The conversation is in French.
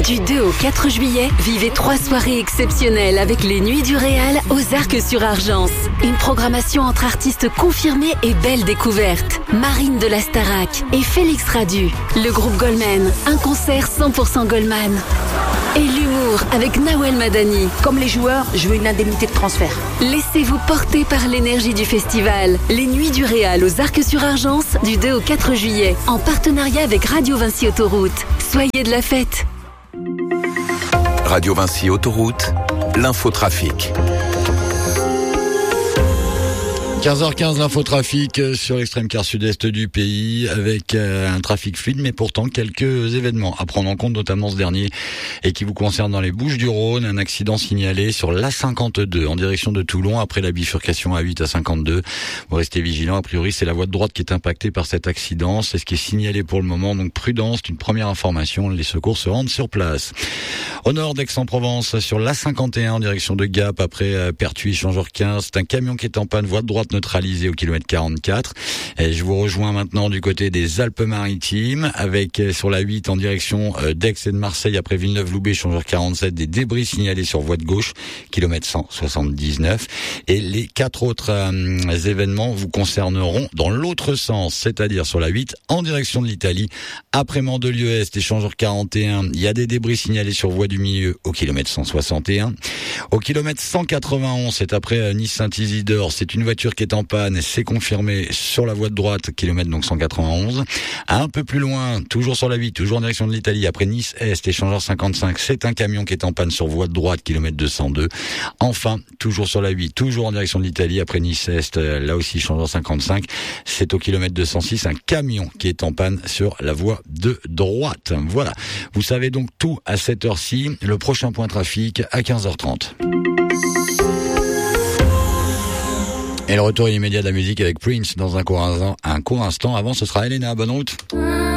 Du 2 au 4 juillet, vivez 3 soirées exceptionnelles avec les Nuits du Réal aux Arcs-sur-Argence. Une programmation entre artistes confirmés et belles découvertes. Marine de la Starac et Félix Radu. Le groupe Goldman, un concert 100% Goldman. Et l'humour avec Nawel Madani. Comme les joueurs, je veux une indemnité de transfert. Laissez-vous porter par l'énergie du festival. Les Nuits du Réal aux Arcs-sur-Argence du 2 au 4 juillet. En partenariat avec Radio Vinci Autoroute. Soyez de la fête. Radio Vinci Autoroute, l'infotrafic. 15h15, l'infotrafic sur l'extrême quart sud-est du pays avec un trafic fluide, mais pourtant quelques événements à prendre en compte, notamment ce dernier et qui vous concerne dans les Bouches-du-Rhône. Un accident signalé sur l'A52 en direction de Toulon après la bifurcation A8 à 52. Vous restez vigilants, a priori c'est la voie de droite qui est impactée par cet accident. C'est ce qui est signalé pour le moment, donc prudence, une première information, les secours se rendent sur place. Au nord d'Aix-en-Provence, sur l'A51 en direction de Gap après Pertuis, échangeur 15, c'est un camion qui est en panne, voie de droite neutralisée au kilomètre 44. Et je vous rejoins maintenant du côté des Alpes-Maritimes avec sur la 8 en direction d'Aix et de Marseille après Villeneuve-Loubet, échangeur 47, des débris signalés sur voie de gauche, kilomètre 179. Et les 4 autres événements vous concerneront dans l'autre sens, c'est-à-dire sur la 8 en direction de l'Italie, après Mandelieu-Est, échangeur 41, il y a des débris signalés sur voie du milieu au kilomètre 161. Au kilomètre 191, c'est après Nice-Saint-Isidore, c'est une voiture qui est en panne, c'est confirmé sur la voie de droite, kilomètre donc 191. Un peu plus loin, toujours sur la 8, toujours en direction de l'Italie, après Nice-Est, échangeur 55, c'est un camion qui est en panne sur voie de droite, kilomètre 202. Enfin, toujours sur la 8, toujours en direction de l'Italie, après Nice-Est, là aussi échangeur 55, c'est au kilomètre 206, un camion qui est en panne sur la voie de droite. Voilà, vous savez donc tout à cette heure-ci. Le prochain point trafic à 15h30. Et le retour immédiat de la musique avec Prince dans un court instant. Avant, ce sera Elena. Bonne route.